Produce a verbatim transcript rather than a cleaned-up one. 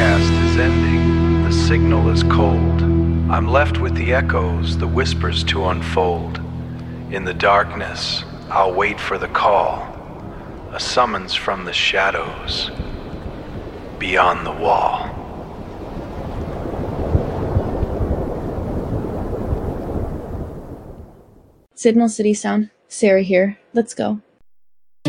broadcast is ending. The signal is cold. I'm left with the echoes, the whispers to unfold. In the darkness, I'll wait for the call, a summons from the shadows, beyond the wall. Signal City Sound, Sarah here. Let's go.